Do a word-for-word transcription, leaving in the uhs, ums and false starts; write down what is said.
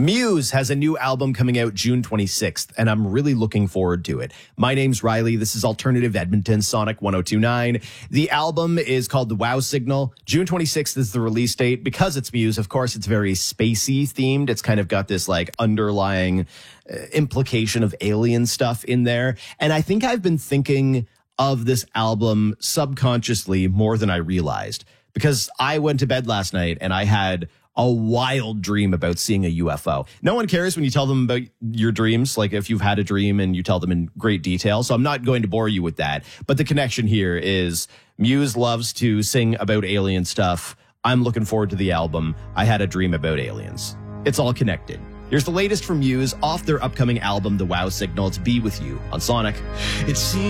Muse has a new album coming out June twenty-sixth, and I'm really looking forward to it. My name's Riley. This is Alternative Edmonton, Sonic one oh two point nine. The album is called The Wow Signal. June twenty-sixth is the release date. Because it's Muse, of course, it's very spacey themed. It's kind of got this like underlying uh, implication of alien stuff in there. And I think I've been thinking of this album subconsciously more than I realized, because I went to bed last night and I had a wild dream about seeing a U F O. No one cares when you tell them about your dreams, like if you've had a dream and you tell them in great detail. So I'm not going to bore you with that. But the connection here is Muse loves to sing about alien stuff. I'm looking forward to the album. I had a dream about aliens. It's all connected. Here's the latest from Muse off their upcoming album, The Wow Signal. It's Be With You on Sonic. It seems